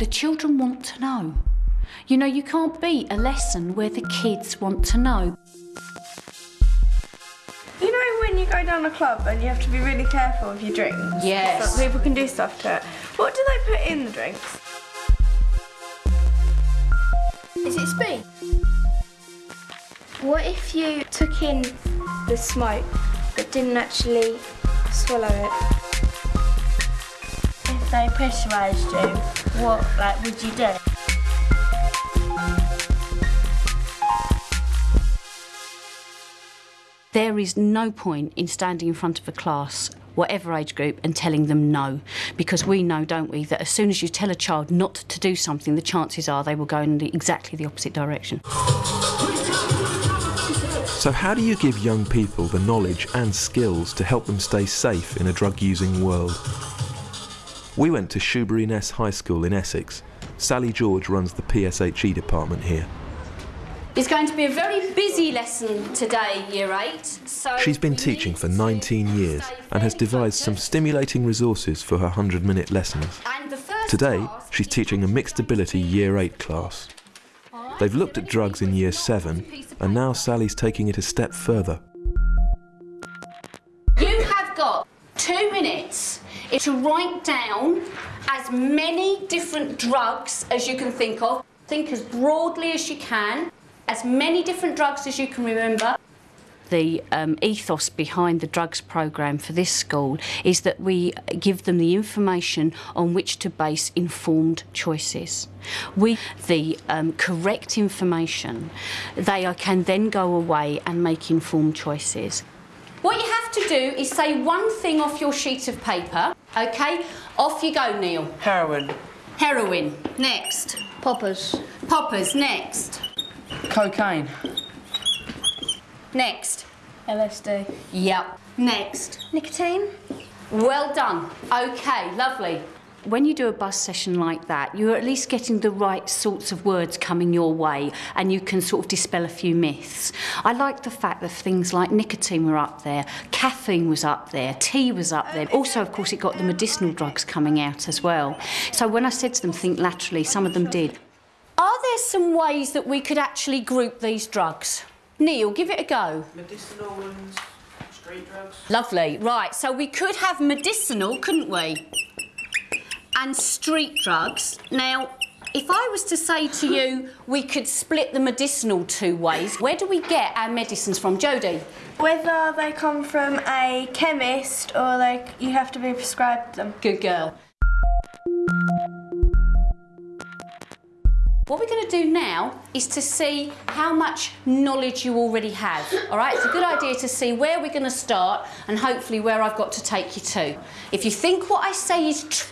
The children want to know. You know, you can't beat a lesson where the kids want to know. You know when you go down a club and you have to be really careful with your drinks? Yes. Some people can do stuff to it. What do they put in the drinks? Is it speed? What if you took in the smoke but didn't actually swallow it? If they pressurised you, what would you do? There is no point in standing in front of a class, whatever age group, and telling them no. Because we know, don't we, that as soon as you tell a child not to do something, the chances are they will go in exactly the opposite direction. So how do you give young people the knowledge and skills to help them stay safe in a drug-using world? We went to Shoebury Ness High School in Essex. Sally George runs the PSHE department here. It's going to be a very busy lesson today, Year 8. So She's been teaching for 19 years and has devised some stimulating resources for her 100-minute lessons. Today, she's teaching a mixed ability Year 8 class. They've looked at drugs in Year 7, and now Sally's taking it a step further. You have got 2 minutes to write down as many different drugs as you can think of. Think as broadly as you can. As many different drugs as you can remember. The ethos behind the drugs programme for this school is that we give them the information on which to base informed choices. The correct information, they can then go away and make informed choices. What you have to do is say one thing off your sheet of paper, OK? Off you go, Neil. Heroin. Heroin. Next. Poppers. Poppers. Next. Cocaine. Next. LSD. Yep. Next. Nicotine. Well done. OK, lovely. When you do a buzz session like that, you're at least getting the right sorts of words coming your way and you can sort of dispel a few myths. I like the fact that things like nicotine were up there, caffeine was up there, tea was up there. Also, of course, it got the medicinal drugs coming out as well. So when I said to them, think laterally, some of them did. Are there some ways that we could actually group these drugs? Neil, give it a go. Medicinal and street drugs. Lovely. Right, so we could have medicinal, couldn't we? And street drugs. Now, if I was to say to you we could split the medicinal 2 ways, where do we get our medicines from, Jodie? Whether they come from a chemist or you have to be prescribed them. Good girl. What we're going to do now is to see how much knowledge you already have, all right? It's a good idea to see where we're going to start and hopefully where I've got to take you to. If you think what I say is true,